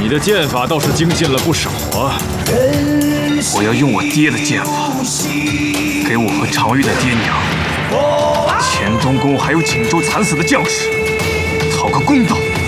你的剑法倒是精进了不少啊！ 我要用我爹的剑法，给我和常玉的爹娘、乾东宫还有锦州惨死的将士讨个公道。